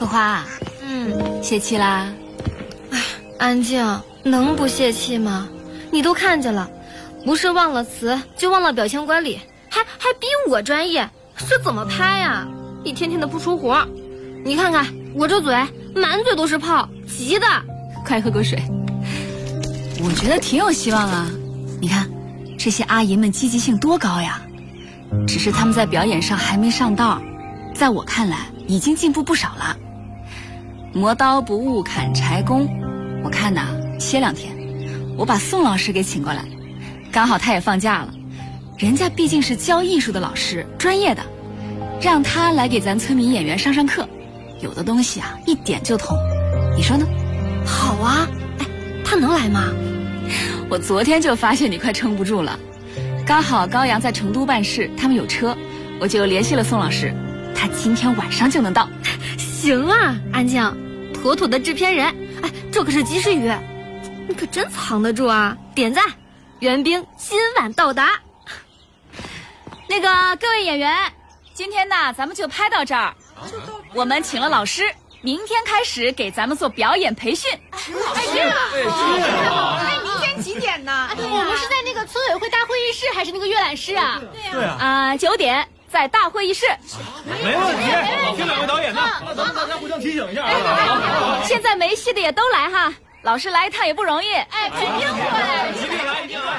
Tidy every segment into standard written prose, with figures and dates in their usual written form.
荷花，泄气啦？ 哎，安静，能不泄气吗？你都看见了，不是忘了词，就忘了表情管理，还比我专业，这怎么拍呀？一天天的不出活，你看看我这嘴，满嘴都是泡，急的。 快喝口水。我觉得挺有希望啊，你看，这些阿姨们积极性多高呀！只是她们在表演上还没上道，在我看来已经进步不少了。磨刀不误砍柴工，我看呐，歇2天，我把宋老师给请过来，刚好他也放假了，人家毕竟是教艺术的老师，专业的，让他来给咱村民演员上课，有的东西啊一点就通，你说呢？ 好啊，哎，他能来吗？ 我昨天就发现你快撑不住了，刚好高阳在成都办事，他们有车，我就联系了宋老师，他今天晚上就能到。 行啊，安静，妥妥的制片人，哎，这可是及时雨，你可真藏得住啊！点赞，援兵今晚到达。 那个各位演员，今天呢咱们就拍到这儿，我们请了老师，明天开始给咱们做表演培训。 明天几点呢？ 我们是在那个村委会大会议室还是那个阅览室啊？ 对啊。 9点在大会议室。 没问题，听2位导演的，咱们大家互相提醒一下啊。 现在没戏的也都来哈，老师来一趟也不容易。 哎，肯定会， 一定来，一定来。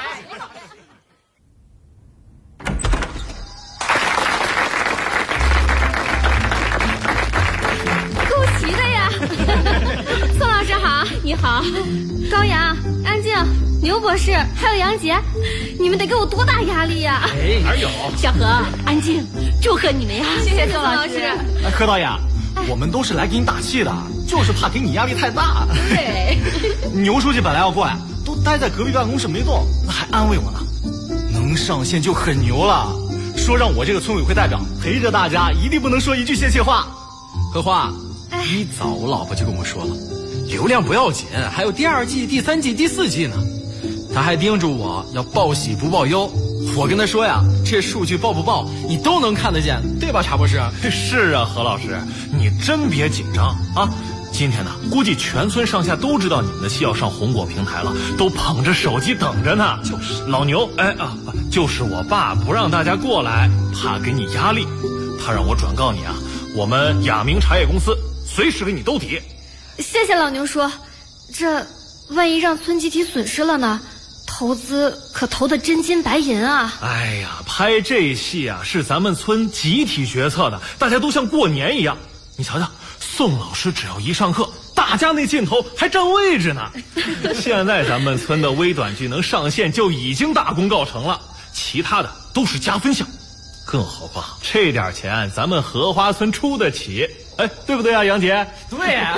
够齐的呀！宋老师好， 你好， 高阳、安静、牛博士还有杨杰，你们得给我多大压力呀！ 哎，哪有？ 小何、安静，祝贺你们呀！ 谢谢宋老师。 柯导演，我们都是来给你打气的，就是怕给你压力太大。 对， 牛书记本来要过来，都待在隔壁办公室没动，那还安慰我呢。能上线就很牛了，说让我这个村委会代表陪着大家，一定不能说一句泄气话。 荷花，一早我老婆就跟我说了，流量不要紧，还有第2季、第3季、第4季呢。她还叮嘱我要报喜不报忧。我跟她说呀，这数据报不报你都能看得见，对吧，查博士？ 是啊，何老师，你真别紧张啊！今天呢，估计全村上下都知道你们的戏要上红果平台了，都捧着手机等着呢。就是老牛，就是我爸不让大家过来，怕给你压力，他让我转告你啊，我们雅明茶叶公司随时给你兜底。 谢谢老牛叔，这万一让村集体损失了呢？投资可投的真金白银啊！ 哎呀，拍这戏啊是咱们村集体决策的，大家都像过年一样。你瞧瞧，宋老师只要一上课，大家那镜头还占位置呢。现在咱们村的微短剧能上线就已经大功告成了，其他的都是加分项。更何况这点钱咱们荷花村出得起，哎，对不对啊，杨姐？ 对呀。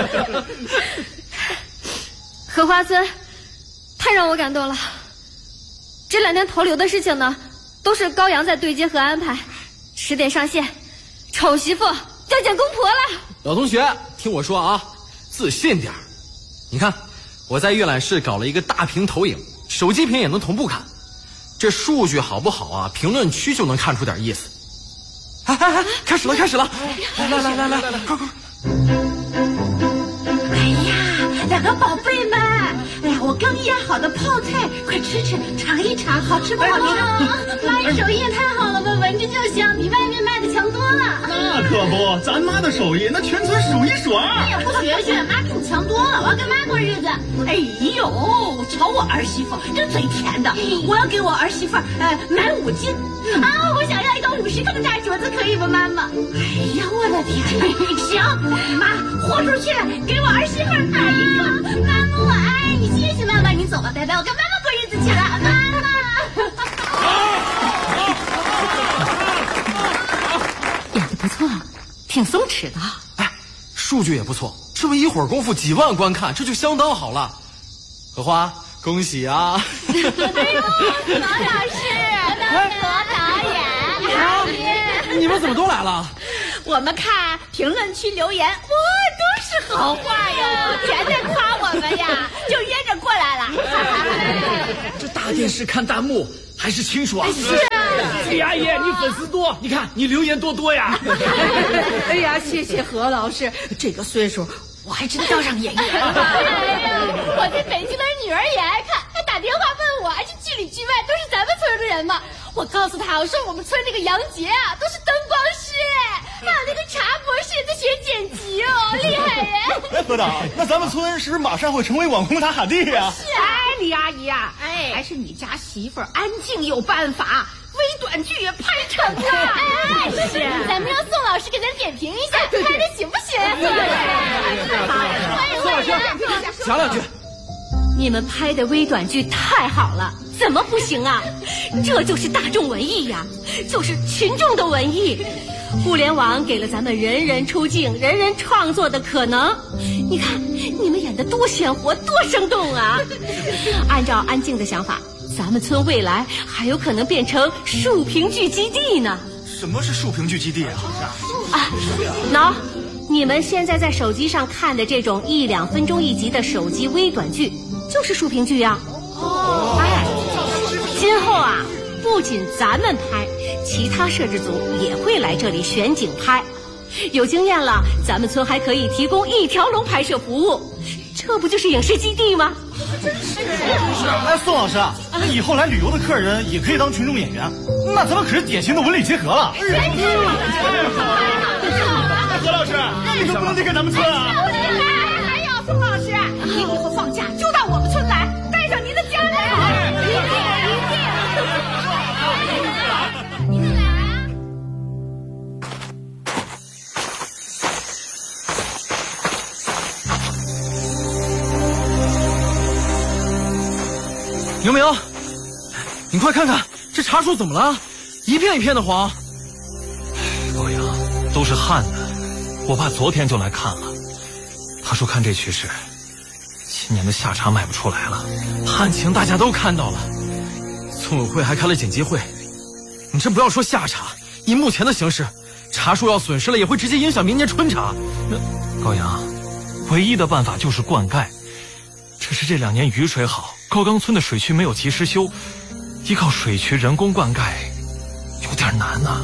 荷花村太让我感动了。这2天投流的事情呢，都是高阳在对接和安排。10点上线，丑媳妇要见公婆了。 老同学，听我说啊，自信点儿。你看，我在阅览室搞了一个大屏投影，手机屏也能同步看。这数据好不好啊？评论区就能看出点意思。哎，开始了！来，快！ 哎呀，2个宝贝们，哎呀，我刚腌好的泡菜，快吃，尝一尝，好吃不好吃？妈，你手艺也太好了吧，闻着就香，比外面卖的强多了。 那可不，咱妈的手艺那全村数1数2。 哎呀，不学，妈比你强多了，我要跟妈过日子。哎呦，瞧我儿媳妇这嘴甜的，我要给我儿媳妇买5斤啊！我想要一个50克的大镯子，可以吗，妈妈？哎呀，我的天！行，妈豁出去，给我儿媳妇买一个。妈妈，我爱你，谢谢妈妈，你走吧，拜拜，我跟妈妈过日子去了，妈妈。 演得不错，挺松弛的。 哎，数据也不错，这么一会儿功夫几万观看，这就相当好了。荷花，恭喜啊！ 哎呦，何老师，何导演， 你们怎么都来了？ 我们看评论区留言，哇，都是好话哟，全在夸我们呀，就约着过来了。 这大电视看弹幕还是清楚啊。 是啊。 李阿姨，你粉丝多，你看你留言多呀。 哎呀，谢谢何老师，这个岁数我还真当上演员了。 我在北京的女儿也爱看，还打电话问我，这剧里剧外都是咱们村的人吗？我告诉他，我说我们村那个杨杰啊，都是灯光师，还有那个茶博士在学剪辑哦，厉害人。 哎，何导，那咱们村是不是马上会成为网红塔地呀？ 是啊，李阿姨啊，哎，还是你家媳妇儿安静有办法，微短剧也拍成了。 哎，是，咱们让宋老师给咱点评一下，拍的行不行啊？ 宋老师，讲两句。 你们拍的微短剧太好了，怎么不行啊？这就是大众文艺呀，就是群众的文艺。互联网给了咱们人人出镜、人人创作的可能。你看你们演的多鲜活、多生动啊！按照安静的想法，咱们村未来还有可能变成竖屏剧基地呢。 什么是竖屏剧基地啊？ 喏，你们现在在手机上看的这种1、2分钟一集的手机微短剧，就是竖屏剧呀。哎，今后啊，不仅咱们拍，其他摄制组也会来这里选景拍。有经验了，咱们村还可以提供一条龙拍摄服务，这不就是影视基地吗？ 真是。哎，宋老师啊，那以后来旅游的客人也可以当群众演员，那咱们可是典型的文理结合了。何老师，你可不能离开咱们村啊！ 还有宋老师，您以后放假就到我们村来，带上您的家人。一定。你们来啊！ 明明，你快看看这茶树怎么了？一片一片的黄。 高阳，都是旱的。我爸昨天就来看了，他说看这趋势，今年的夏茶卖不出来了。 旱情大家都看到了，村委会还开了紧急会。你这不要说夏茶，以目前的形势，茶树要损失了也会直接影响明年春茶。 高阳，唯一的办法就是灌溉。只是这2年雨水好，高岗村的水渠没有及时修，依靠水渠人工灌溉有点难呐。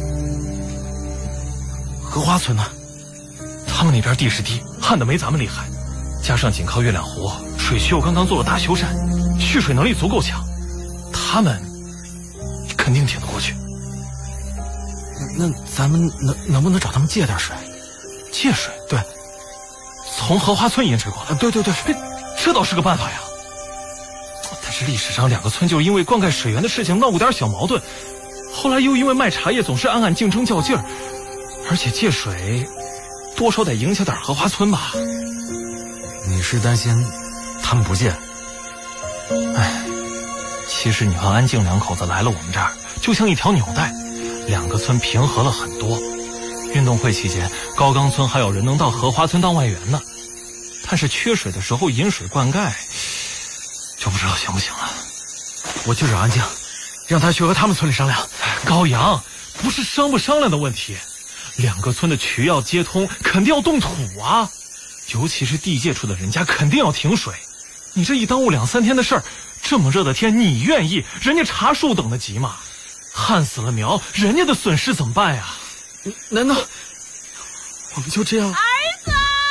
荷花村呢？ 他们那边地势低，旱的没咱们厉害，加上紧靠月亮湖，水渠又刚刚做了大修缮，蓄水能力足够强，他们肯定挺得过去。 那咱们能不能找他们借点水？ 借水？ 对， 从荷花村引水过来。 对， 这倒是个办法呀。但是历史上2个村就因为灌溉水源的事情闹过点小矛盾，后来又因为卖茶叶总是暗竞争较劲儿，而且借水多少得影响点荷花村吧。 你是担心他们不借？ 哎，其实你和安静2口子来了我们这儿，就像一条纽带，2个村平和了很多。运动会期间，高岗村还有人能到荷花村当外援呢。但是缺水的时候引水灌溉，就不知道行不行了。 我去找安静，让他去和他们村里商量。 高阳，不是商不商量的问题，2个村的渠要接通，肯定要动土啊。尤其是地界处的人家肯定要停水。你这一耽误2、3天的事儿，这么热的天你愿意？人家茶树等得及吗？旱死了苗，人家的损失怎么办呀？ 难道我们就这样？ 儿子，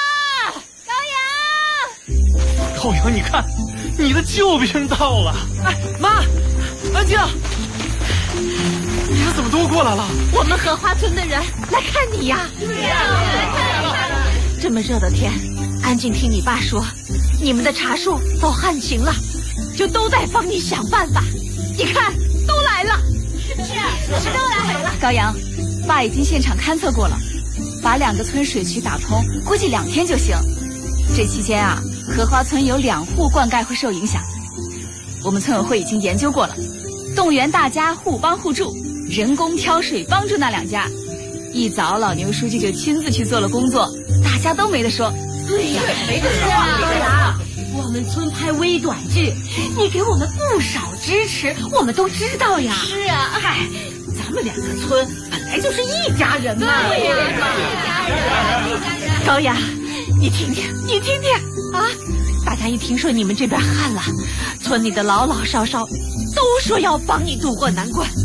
高阳，你看，你的救兵到了。 哎，妈，安静，你们怎么都过来了？ 我们荷花村的人来看你呀。这么热的天，安静听你爸说，你们的茶树遭旱情了，就都在帮你想办法。你看，都来了。 是都来了。 高阳，爸已经现场勘测过了，把2个村水渠打通，估计2天就行。这期间啊，荷花村有2户灌溉会受影响，我们村委会已经研究过了，动员大家互帮互助，人工挑水帮助那2家。一早老牛书记就亲自去做了工作，大家都没得说。 对呀，没得说啊。我们村拍微短剧，你给我们不少支持，我们都知道呀。 是啊， 嗨，咱们2个村本来就是一家人嘛。 对呀，一家人。 高阳，你听听啊！大家一听说你们这边旱了，村里的老老少少都说要帮你渡过难关。